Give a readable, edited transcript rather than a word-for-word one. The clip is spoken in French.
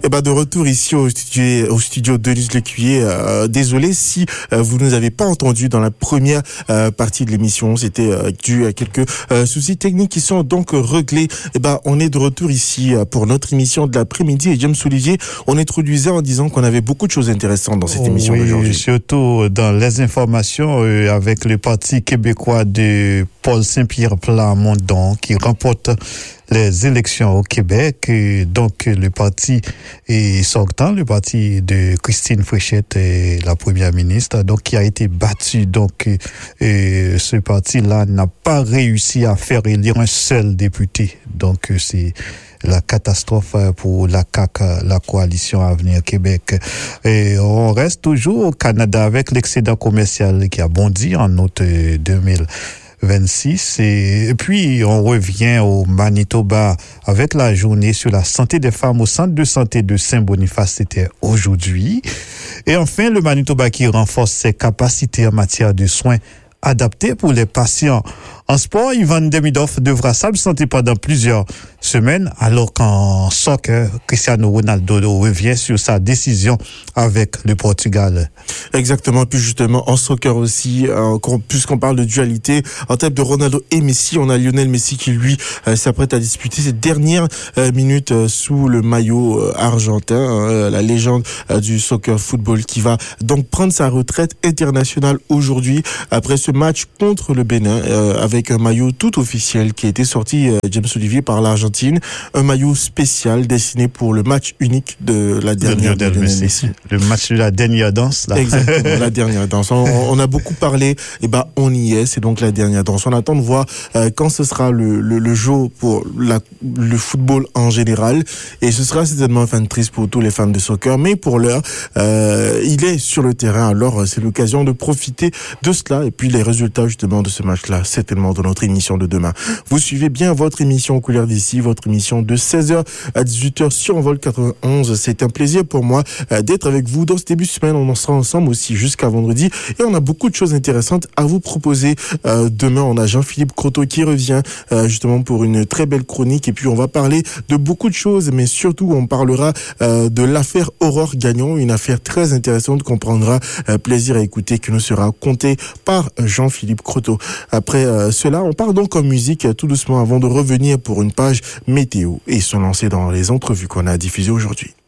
Et de retour ici au studio Denis Lecuyer. Désolé si vous ne nous avez pas entendu dans la première partie de l'émission. C'était dû à quelques soucis techniques qui sont donc réglés. On est de retour ici pour notre émission de l'après-midi. Et James Olivier, on introduisait en disant qu'on avait beaucoup de choses intéressantes dans cette émission d'aujourd'hui. Surtout dans les informations avec le Parti québécois de Paul Saint-Pierre Plamondon qui remporte les élections au Québec. Et donc, le parti est sortant, le parti de Christine Fréchette, la première ministre, donc, qui a été battu. Donc, ce parti-là n'a pas réussi à faire élire un seul député. Donc, c'est la catastrophe pour la CAQ, la Coalition Avenir Québec. Et on reste toujours au Canada avec l'excédent commercial qui a bondi en août 2026. Et puis, on revient au Manitoba avec la journée sur la santé des femmes au centre de santé de Saint-Boniface. C'était aujourd'hui. Et enfin, le Manitoba qui renforce ses capacités en matière de soins adaptés pour les patients. En sport, Ivan Demidov devra s'absenter pendant plusieurs semaines, alors qu'en soccer, Cristiano Ronaldo revient sur sa décision avec le Portugal. Exactement. Puis justement, en soccer aussi, puisqu'on parle de dualité, en termes de Ronaldo et Messi, on a Lionel Messi qui, lui, s'apprête à disputer ses dernières minutes sous le maillot argentin, la légende du soccer football qui va donc prendre sa retraite internationale aujourd'hui après ce match contre le Bénin avec un maillot tout officiel qui a été sorti, James Olivier, par l'Argentine. Un maillot spécial dessiné pour le match unique de la dernière de Messi. Le match de la dernière danse, là. Exactement, la dernière danse. On a beaucoup parlé, on y est, c'est donc la dernière danse. On attend de voir quand ce sera le jour pour le football en général. Et ce sera certainement une fin triste pour tous les fans de soccer. Mais pour l'heure, il est sur le terrain. Alors, c'est l'occasion de profiter de cela. Et puis, les résultats, justement, de ce match-là, certainement dans notre émission de demain. Vous suivez bien votre émission Couleur d'ici, votre émission de 16h à 18h sur Envol 91. C'est un plaisir pour moi d'être avec vous dans ce début de semaine. On en sera ensemble aussi jusqu'à vendredi et on a beaucoup de choses intéressantes à vous proposer. Demain, on a Jean-Philippe Croteau qui revient justement pour une très belle chronique et puis on va parler de beaucoup de choses, mais surtout on parlera de l'affaire Aurore Gagnon, une affaire très intéressante qu'on prendra plaisir à écouter, qui nous sera contée par Jean-Philippe Croteau. Après cela, on part donc en musique tout doucement avant de revenir pour une page météo et se lancer dans les entrevues qu'on a diffusées aujourd'hui.